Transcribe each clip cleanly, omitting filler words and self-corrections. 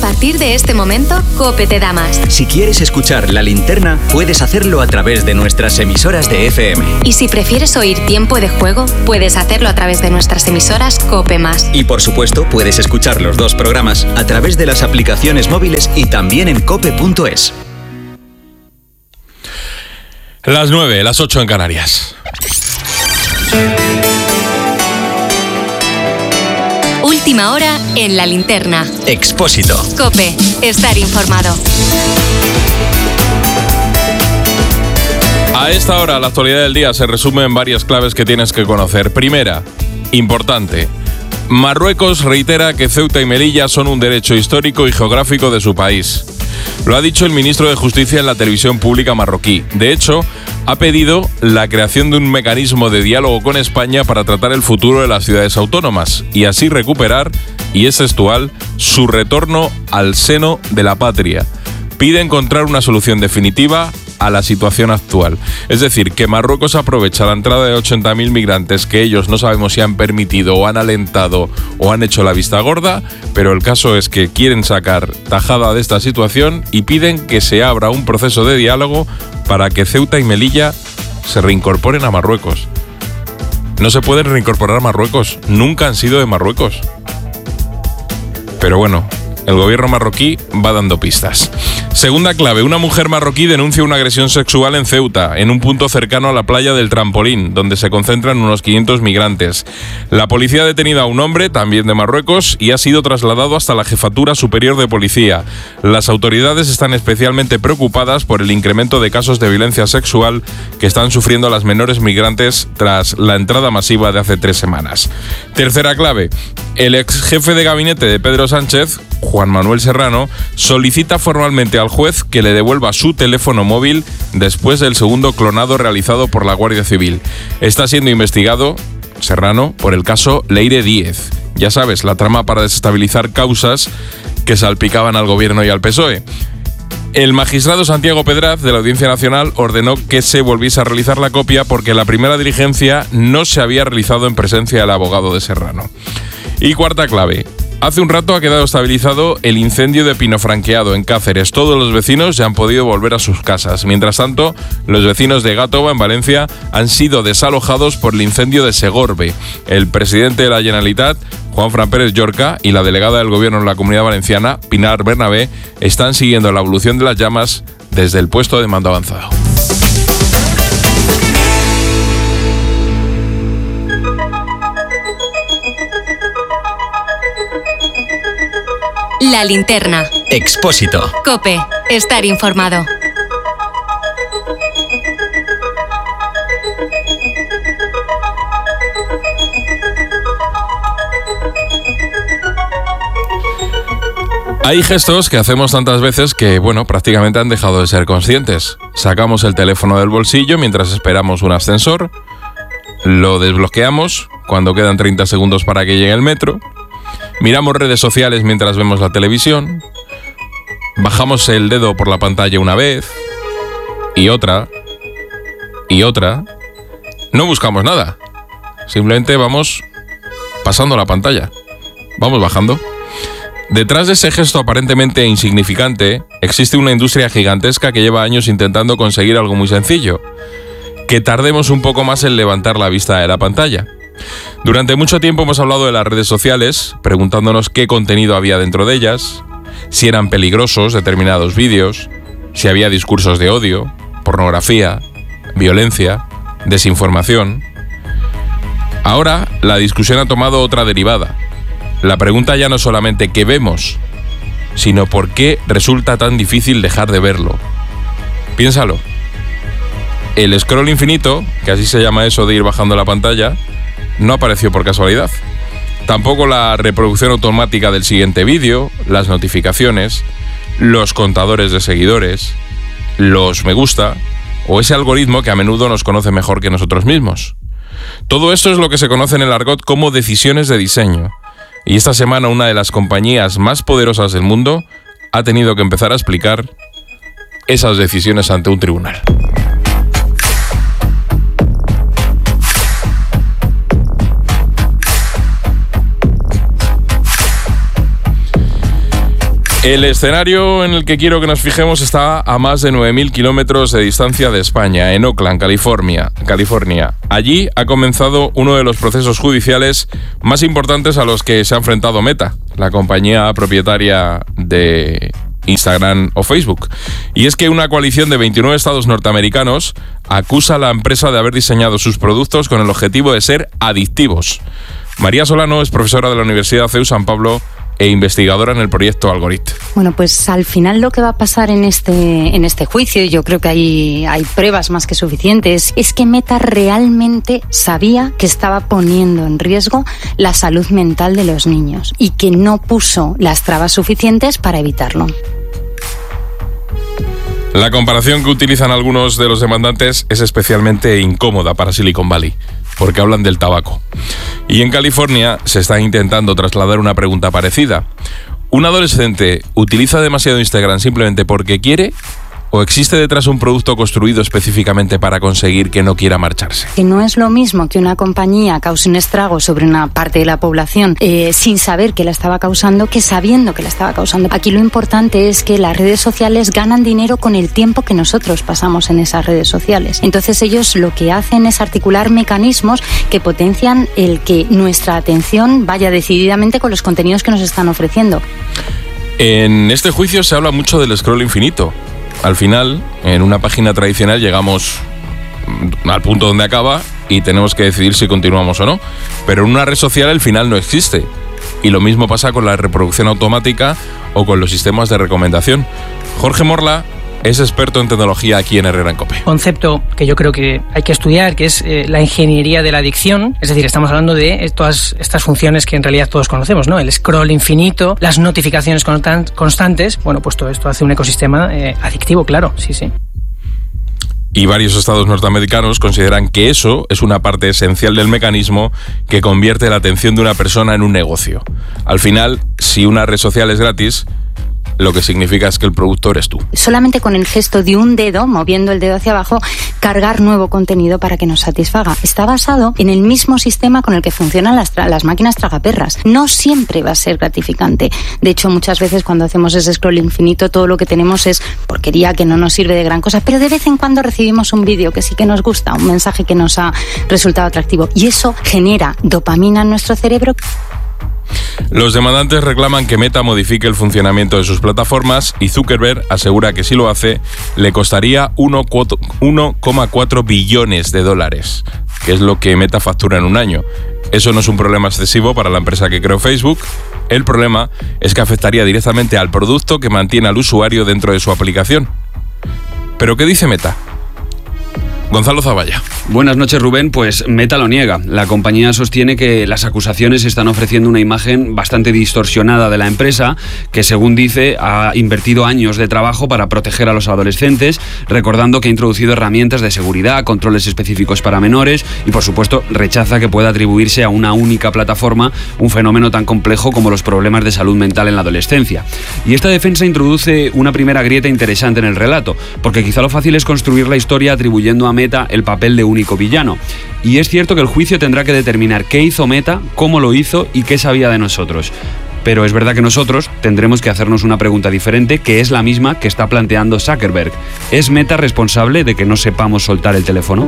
partir de este momento, COPE te da más. Si quieres escuchar La Linterna, puedes hacerlo a través de nuestras emisoras de FM. Y si prefieres oír Tiempo de Juego, puedes hacerlo a través de nuestras emisoras COPE+. Y por supuesto, puedes escuchar los dos programas a través de las aplicaciones móviles y también en cope.es. Las 9, las 8 en Canarias. Última hora en La Linterna. Expósito. COPE. Estar informado. A esta hora, la actualidad del día se resume en varias claves que tienes que conocer. Primera, importante. Marruecos reitera que Ceuta y Melilla son un derecho histórico y geográfico de su país. Lo ha dicho el ministro de Justicia en la televisión pública marroquí. De hecho, ha pedido la creación de un mecanismo de diálogo con España para tratar el futuro de las ciudades autónomas y así recuperar, y es textual, su retorno al seno de la patria. Pide encontrar una solución definitiva a la situación actual. Es decir, que Marruecos aprovecha la entrada de 80.000 migrantes que ellos no sabemos si han permitido o han alentado o han hecho la vista gorda, pero el caso es que quieren sacar tajada de esta situación y piden que se abra un proceso de diálogo para que Ceuta y Melilla se reincorporen a Marruecos. No se pueden reincorporar a Marruecos, nunca han sido de Marruecos. Pero bueno, el gobierno marroquí va dando pistas. Segunda clave, una mujer marroquí denuncia una agresión sexual en Ceuta, en un punto cercano a la playa del Trampolín, donde se concentran unos 500 migrantes. La policía ha detenido a un hombre, también de Marruecos, y ha sido trasladado hasta la Jefatura Superior de Policía. Las autoridades están especialmente preocupadas por el incremento de casos de violencia sexual que están sufriendo las menores migrantes tras la entrada masiva de hace 3 semanas. Tercera clave, el ex jefe de gabinete de Pedro Sánchez, Juan Manuel Serrano, solicita formalmente al juez que le devuelva su teléfono móvil después del segundo clonado realizado por la Guardia Civil. Está siendo investigado, Serrano, por el caso Leire Díez. Ya sabes, la trama para desestabilizar causas que salpicaban al gobierno y al PSOE. El magistrado Santiago Pedraz, de la Audiencia Nacional, ordenó que se volviese a realizar la copia porque la primera diligencia no se había realizado en presencia del abogado de Serrano. Y cuarta clave. Hace un rato ha quedado estabilizado el incendio de Pinofranqueado en Cáceres. Todos los vecinos ya han podido volver a sus casas. Mientras tanto, los vecinos de Gátova, en Valencia, han sido desalojados por el incendio de Segorbe. El presidente de la Generalitat, Juanfran Pérez Llorca, y la delegada del Gobierno en la Comunidad Valenciana, Pinar Bernabé, están siguiendo la evolución de las llamas desde el puesto de mando avanzado. La Linterna. Expósito. COPE. Estar informado. Hay gestos que hacemos tantas veces que, bueno, prácticamente han dejado de ser conscientes. Sacamos el teléfono del bolsillo mientras esperamos un ascensor, lo desbloqueamos cuando quedan 30 segundos para que llegue el metro, miramos redes sociales mientras vemos la televisión, bajamos el dedo por la pantalla una vez, y otra, no buscamos nada, simplemente vamos pasando la pantalla, vamos bajando. Detrás de ese gesto aparentemente insignificante, existe una industria gigantesca que lleva años intentando conseguir algo muy sencillo, que tardemos un poco más en levantar la vista de la pantalla. Durante mucho tiempo hemos hablado de las redes sociales, preguntándonos qué contenido había dentro de ellas, si eran peligrosos determinados vídeos, si había discursos de odio, pornografía, violencia, desinformación. Ahora la discusión ha tomado otra derivada. La pregunta ya no es solamente qué vemos, sino por qué resulta tan difícil dejar de verlo. Piénsalo. El scroll infinito, que así se llama eso de ir bajando la pantalla, no apareció por casualidad. Tampoco la reproducción automática del siguiente vídeo, las notificaciones, los contadores de seguidores, los me gusta o ese algoritmo que a menudo nos conoce mejor que nosotros mismos. Todo esto es lo que se conoce en el argot como decisiones de diseño. Y esta semana una de las compañías más poderosas del mundo ha tenido que empezar a explicar esas decisiones ante un tribunal. El escenario en el que quiero que nos fijemos está a más de 9.000 kilómetros de distancia de España, en Oakland, California. Allí ha comenzado uno de los procesos judiciales más importantes a los que se ha enfrentado Meta, la compañía propietaria de Instagram o Facebook. Y es que una coalición de 29 estados norteamericanos acusa a la empresa de haber diseñado sus productos con el objetivo de ser adictivos. María Solano es profesora de la Universidad CEU San Pablo e investigadora en el proyecto Algorit. Bueno, pues al final lo que va a pasar en este juicio, y yo creo que hay pruebas más que suficientes, es que Meta realmente sabía que estaba poniendo en riesgo la salud mental de los niños y que no puso las trabas suficientes para evitarlo. La comparación que utilizan algunos de los demandantes es especialmente incómoda para Silicon Valley, porque hablan del tabaco. Y en California se está intentando trasladar una pregunta parecida. ¿Un adolescente utiliza demasiado Instagram simplemente porque quiere? ¿O existe detrás un producto construido específicamente para conseguir que no quiera marcharse? Que no es lo mismo que una compañía cause un estrago sobre una parte de la población sin saber que la estaba causando, que sabiendo que la estaba causando. Aquí lo importante es que las redes sociales ganan dinero con el tiempo que nosotros pasamos en esas redes sociales. Entonces ellos lo que hacen es articular mecanismos que potencian el que nuestra atención vaya decididamente con los contenidos que nos están ofreciendo. En este juicio se habla mucho del scroll infinito. Al final, en una página tradicional llegamos al punto donde acaba y tenemos que decidir si continuamos o no. Pero en una red social el final no existe. Y lo mismo pasa con la reproducción automática o con los sistemas de recomendación. Jorge Morla es experto en tecnología aquí en Herrera en COPE. Concepto que yo creo que hay que estudiar, que es la ingeniería de la adicción. Es decir, estamos hablando de todas estas funciones que en realidad todos conocemos, ¿no? El scroll infinito, las notificaciones constantes. Bueno, pues todo esto hace un ecosistema adictivo, claro, sí. Y varios estados norteamericanos consideran que eso es una parte esencial del mecanismo que convierte la atención de una persona en un negocio. Al final, si una red social es gratis, lo que significa es que el producto eres tú. Solamente con el gesto de un dedo, moviendo el dedo hacia abajo, cargar nuevo contenido para que nos satisfaga. Está basado en el mismo sistema con el que funcionan las máquinas tragaperras. No siempre va a ser gratificante. De hecho, muchas veces cuando hacemos ese scroll infinito, todo lo que tenemos es porquería que no nos sirve de gran cosa, pero de vez en cuando recibimos un vídeo que sí que nos gusta, un mensaje que nos ha resultado atractivo. Y eso genera dopamina en nuestro cerebro. Los demandantes reclaman que Meta modifique el funcionamiento de sus plataformas y Zuckerberg asegura que si lo hace le costaría 1,4 billones de dólares, que es lo que Meta factura en un año. Eso no es un problema excesivo para la empresa que creó Facebook. El problema es que afectaría directamente al producto que mantiene al usuario dentro de su aplicación. ¿Pero qué dice Meta? Gonzalo Zavalla. Buenas noches, Rubén. Pues Meta lo niega. La compañía sostiene que las acusaciones están ofreciendo una imagen bastante distorsionada de la empresa, que según dice ha invertido años de trabajo para proteger a los adolescentes, recordando que ha introducido herramientas de seguridad, controles específicos para menores y, por supuesto, rechaza que pueda atribuirse a una única plataforma un fenómeno tan complejo como los problemas de salud mental en la adolescencia. Y esta defensa introduce una primera grieta interesante en el relato, porque quizá lo fácil es construir la historia atribuyendo a Meta el papel de único villano. Y es cierto que el juicio tendrá que determinar qué hizo Meta, cómo lo hizo y qué sabía de nosotros. Pero es verdad que nosotros tendremos que hacernos una pregunta diferente, que es la misma que está planteando Zuckerberg. ¿Es Meta responsable de que no sepamos soltar el teléfono?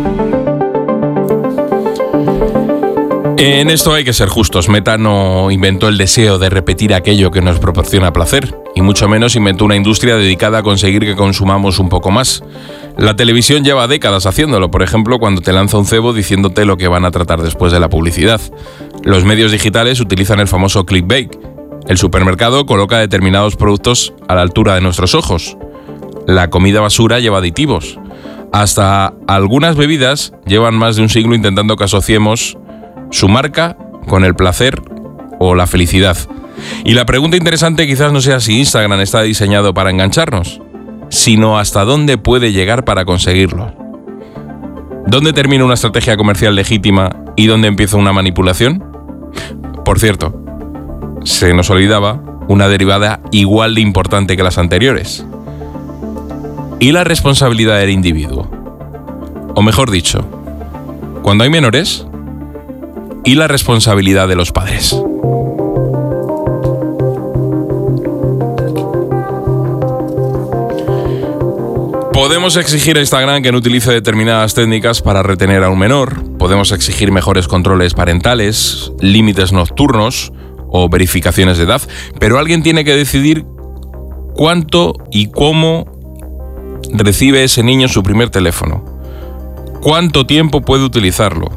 En esto hay que ser justos. Meta no inventó el deseo de repetir aquello que nos proporciona placer, y mucho menos inventó una industria dedicada a conseguir que consumamos un poco más. La televisión lleva décadas haciéndolo, por ejemplo, cuando te lanza un cebo diciéndote lo que van a tratar después de la publicidad. Los medios digitales utilizan el famoso clickbait. El supermercado coloca determinados productos a la altura de nuestros ojos. La comida basura lleva aditivos. Hasta algunas bebidas llevan más de un siglo intentando que asociemos su marca con el placer o la felicidad. Y la pregunta interesante quizás no sea si Instagram está diseñado para engancharnos, sino hasta dónde puede llegar para conseguirlo. ¿Dónde termina una estrategia comercial legítima y dónde empieza una manipulación? Por cierto, se nos olvidaba una derivada igual de importante que las anteriores. ¿Y la responsabilidad del individuo? O mejor dicho, cuando hay menores, ¿y la responsabilidad de los padres? Podemos exigir a Instagram que no utilice determinadas técnicas para retener a un menor, podemos exigir mejores controles parentales, límites nocturnos o verificaciones de edad, pero alguien tiene que decidir cuánto y cómo recibe ese niño su primer teléfono, cuánto tiempo puede utilizarlo,